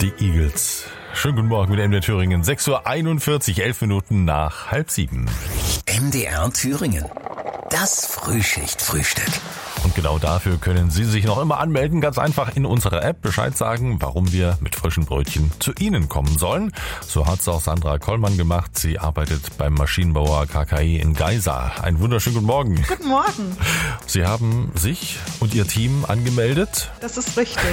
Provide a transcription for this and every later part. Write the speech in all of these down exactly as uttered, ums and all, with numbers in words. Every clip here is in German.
Die Eagles. Schönen guten Morgen mit M D R Thüringen. sechs Uhr einundvierzig, elf Minuten nach halb sieben. M D R Thüringen. Das Frühschicht-Frühstück. Und genau dafür können Sie sich noch immer anmelden. Ganz einfach in unserer App Bescheid sagen, warum wir mit frischen Brötchen zu Ihnen kommen sollen. So hat's auch Sandra Kollmann gemacht. Sie arbeitet beim Maschinenbauer K K I in Geisa. Einen wunderschönen guten Morgen. Guten Morgen. Sie haben sich und Ihr Team angemeldet. Das ist richtig.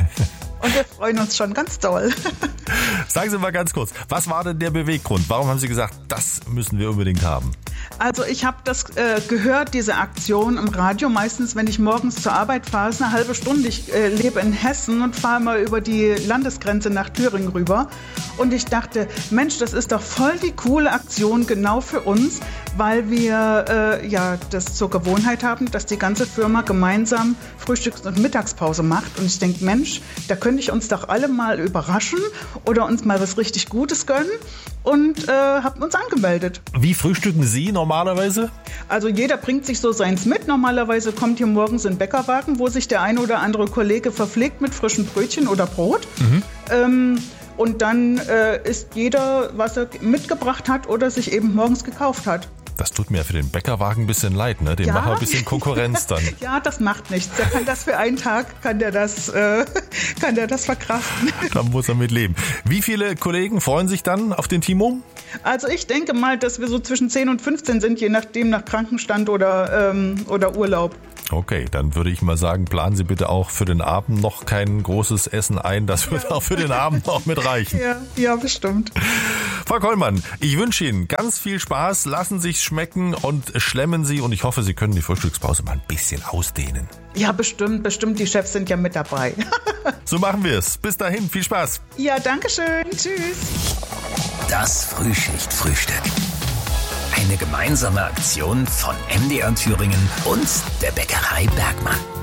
Und wir freuen uns schon ganz doll. Sagen Sie mal ganz kurz, was war denn der Beweggrund? Warum haben Sie gesagt, das müssen wir unbedingt haben? Also ich habe das äh, gehört, diese Aktion im Radio. Meistens, wenn ich morgens zur Arbeit fahre, ist eine halbe Stunde. Ich äh, lebe in Hessen und fahre mal über die Landesgrenze nach Thüringen rüber. Und ich dachte, Mensch, das ist doch voll die coole Aktion genau für uns, weil wir äh, ja das zur Gewohnheit haben, dass die ganze Firma gemeinsam Frühstücks- und Mittagspause macht. Und ich denke, Mensch, da könnte ich uns doch alle mal überraschen oder uns mal was richtig Gutes gönnen. Und äh, haben uns angemeldet. Wie frühstücken Sie normalerweise? Also jeder bringt sich so seins mit. Normalerweise kommt hier morgens ein Bäckerwagen, wo sich der ein oder andere Kollege verpflegt mit frischen Brötchen oder Brot. Mhm. Ähm, und dann äh, isst jeder, was er mitgebracht hat oder sich eben morgens gekauft hat. Das tut mir für den Bäckerwagen ein bisschen leid, ne? Dem ja? machen wir ein bisschen Konkurrenz dann. Ja, das macht nichts. Der kann das für einen Tag, kann der das, äh, kann der das verkraften. Da muss er mit leben. Wie viele Kollegen freuen sich dann auf den Timo? Also ich denke mal, dass wir so zwischen zehn und fünfzehn sind, je nachdem nach Krankenstand oder, ähm, oder Urlaub. Okay, dann würde ich mal sagen, planen Sie bitte auch für den Abend noch kein großes Essen ein. Das wird ja auch für den Abend noch mit reichen. Ja, ja, bestimmt. Frau Kollmann, ich wünsche Ihnen ganz viel Spaß. Lassen Sie es schmecken und schlemmen Sie. Und ich hoffe, Sie können die Frühstückspause mal ein bisschen ausdehnen. Ja, bestimmt, bestimmt. Die Chefs sind ja mit dabei. So machen wir es. Bis dahin, viel Spaß. Ja, danke schön. Tschüss. Das Frühschicht-Frühstück. Eine gemeinsame Aktion von M D R Thüringen und der Bäckerei Bergmann.